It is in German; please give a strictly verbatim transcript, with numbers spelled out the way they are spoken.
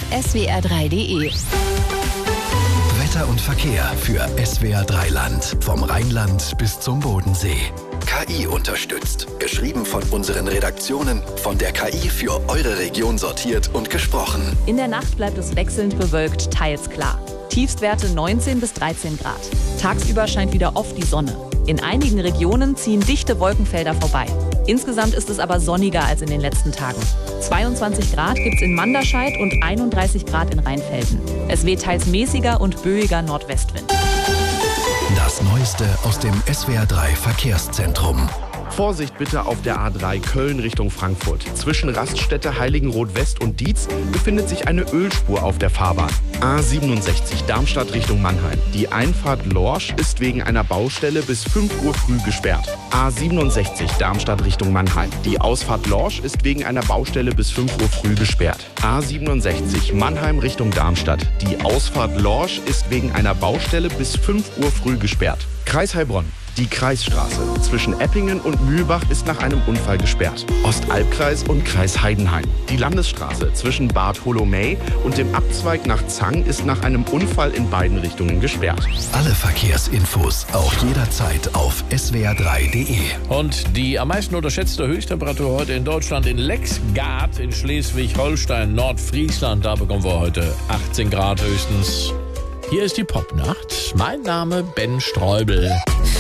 S W R drei punkt de. Wetter und Verkehr für S W R drei Land. Vom Rheinland bis zum Bodensee. K I unterstützt. Geschrieben von unseren Redaktionen, von der K I für eure Region sortiert und gesprochen. In der Nacht bleibt es wechselnd bewölkt, teils klar. Tiefstwerte neunzehn bis dreizehn Grad. Tagsüber scheint wieder oft die Sonne. In einigen Regionen ziehen dichte Wolkenfelder vorbei. Insgesamt ist es aber sonniger als in den letzten Tagen. zweiundzwanzig Grad gibt's in Manderscheid und einunddreißig Grad in Rheinfelden. Es weht teils mäßiger und böiger Nordwestwind. Das Neueste aus dem S W R drei Verkehrszentrum. Vorsicht bitte auf der A drei Köln Richtung Frankfurt. Zwischen Raststätte Heiligenroth West und Dietz befindet sich eine Ölspur auf der Fahrbahn. A siebenundsechzig Darmstadt Richtung Mannheim. Die Einfahrt Lorsch ist wegen einer Baustelle bis fünf Uhr früh gesperrt. A siebenundsechzig Darmstadt Richtung Mannheim. Die Ausfahrt Lorsch ist wegen einer Baustelle bis fünf Uhr früh gesperrt. A siebenundsechzig Mannheim Richtung Darmstadt. Die Ausfahrt Lorsch ist wegen einer Baustelle bis fünf Uhr früh gesperrt. Kreis Heilbronn. Die Kreisstraße zwischen Eppingen und Mühlbach ist nach einem Unfall gesperrt. Ostalbkreis und Kreis Heidenheim. Die Landesstraße zwischen Bad Holomey und dem Abzweig nach Zang ist nach einem Unfall in beiden Richtungen gesperrt. Alle Verkehrsinfos auch jederzeit auf S W R drei punkt de. Und die am meisten unterschätzte Höchsttemperatur heute in Deutschland in Lexgard in Schleswig-Holstein, Nordfriesland. Da bekommen wir heute achtzehn Grad höchstens. Hier ist die Popnacht. Mein Name Ben Streubel.